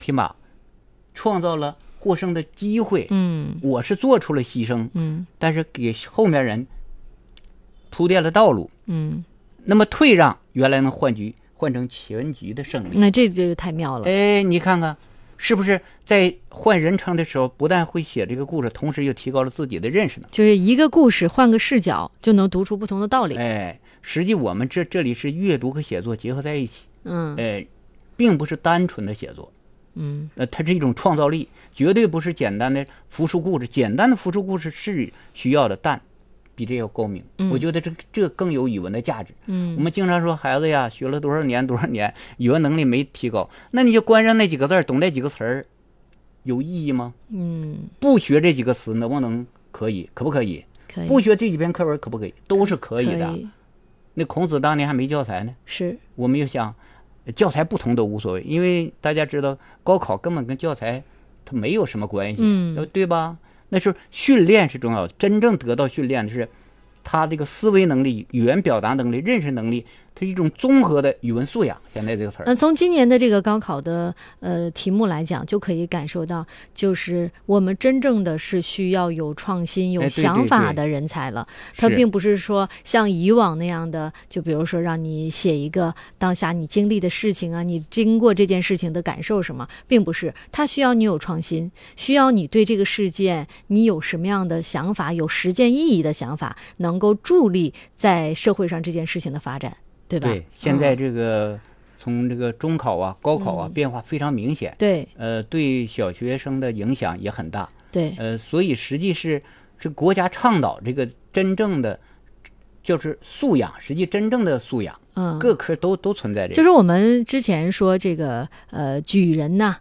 匹马，创造了获胜的机会。我是做出了牺牲，但是给后面人铺垫了道路。那么退让原来能换成全局的胜利。 那这就太妙了。 哎，你看看是不是在换人称的时候，不但会写这个故事，同时又提高了自己的认识呢？ 就是一个故事换个视角，就能读出不同的道理。 哎，实际我们这里是阅读和写作结合在一起。并不是单纯的写作。它是一种创造力，绝对不是简单的复述故事。简单的复述故事是需要的，但比这要高明。我觉得这更有语文的价值。我们经常说孩子呀，学了多少年，语文能力没提高，那你就关上那几个字，懂那几个词儿，有意义吗？不学这几个词能不能可不可以？ 可以。 不学这几篇课文可不可以？都是可以的。那孔子当年还没教材呢。 是。 我们又想教材不同都无所谓，因为大家知道高考根本跟教材它没有什么关系，对吧？那是训练是重要的，真正得到训练的是他这个思维能力、语言表达能力、认识能力，它是一种综合的语文素养。现在这个词儿， 从今年的这个高考的题目来讲，就可以感受到，就是我们真正的是需要有创新、有想法的人才了。它并不是说像以往那样的，就比如说让你写一个当下你经历的事情啊，你经过这件事情的感受什么，并不是。它需要你有创新，需要你对这个事件你有什么样的想法，有实践意义的想法，能够助力在社会上这件事情的发展。对吧？ 对，现在这个从这个中考啊、高考啊变化非常明显。 对， 对小学生的影响也很大。 对， 所以实际是这国家倡导这个真正的就是素养，实际真正的素养，各科都存在这个。 就是我们之前说这个举人呐。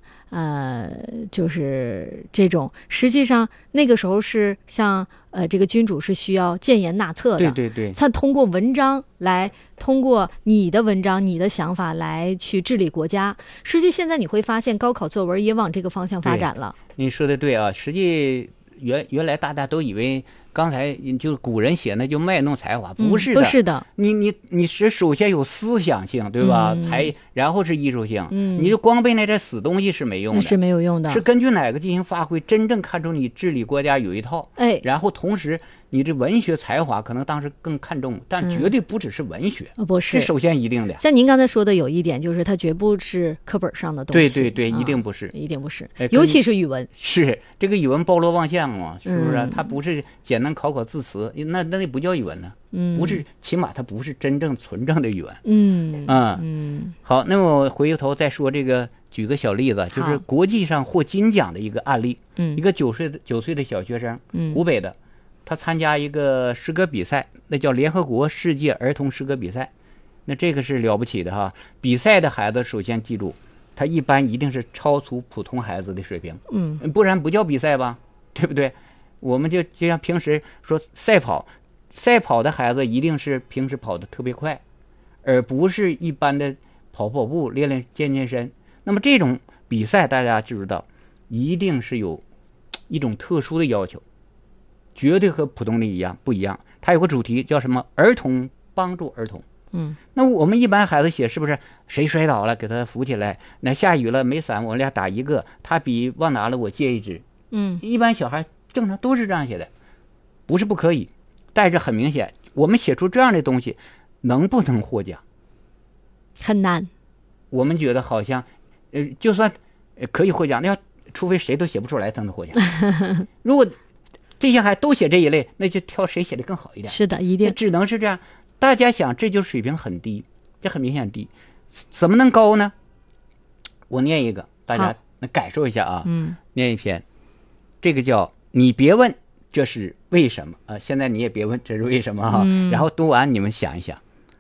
就是这种，实际上那个时候是像这个君主是需要谏言纳策的， 对， 他通过文章来，通过你的文章、你的想法来去治理国家。实际现在你会发现，高考作文也往这个方向发展了。 你说的对啊，实际原来大家都以为。刚才就古人写那就卖弄才华，不是的， 不是的。 你是首先有思想性，对吧？然后是艺术性。你就光背那这死东西是没用的， 是没有用的。 是根据哪个进行发挥，真正看出你治理国家有一套。然后同时你这文学才华可能当时更看重，但绝对不只是文学， 不是， 是首先一定的。 像您刚才说的有一点，就是它绝不是课本上的东西。对，一定不是， 一定不是，尤其是语文。 是这个语文包罗万象嘛，是不是？它不是简单考字词，那不叫语文呢。不是，起码它不是真正纯正的语文。好，那么我回头再说这个，举个小例子，就是国际上获金奖的一个案例。一个9岁的小学生，湖北的。他参加一个诗歌比赛，那叫联合国世界儿童诗歌比赛。那这个是了不起的哈！比赛的孩子首先记住，他一般一定是超出普通孩子的水平，不然不叫比赛吧，对不对？我们就像平时说赛跑的孩子一定是平时跑得特别快，而不是一般的跑步练健身。那么这种比赛大家知道，一定是有一种特殊的要求。绝对和普通的不一样，它有个主题叫什么？儿童帮助儿童。那我们一般孩子写是不是谁摔倒了给他扶起来？那下雨了没伞，我俩打一个，他笔忘拿了我借一支。一般小孩正常都是这样写的，不是不可以，但是很明显，我们写出这样的东西，能不能获奖？ 很难。 我们觉得好像，就算可以获奖，那要除非谁都写不出来才能获奖。如果这些还都写这一类，那就挑谁写的更好一点。 是的，一定只能是这样。大家想，这就水平很低，这很明显低，怎么能高呢？我念一个，大家能感受一下啊。念一篇，这个叫“你别问这是为什么”现在你也别问这是为什么哈。然后读完你们想一想，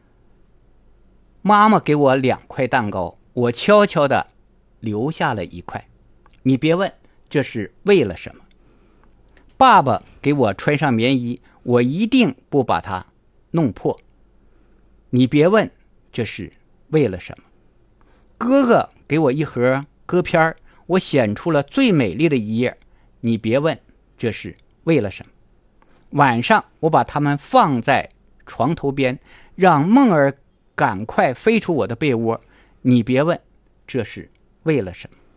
妈妈给我2块蛋糕，我悄悄的留下了1块，你别问这是为了什么。爸爸给我穿上棉衣，我一定不把它弄破，你别问这是为了什么。哥哥给我一盒歌片，我选出了最美丽的一页，你别问这是为了什么。晚上我把它们放在床头边，让梦儿赶快飞出我的被窝，你别问这是为了什么。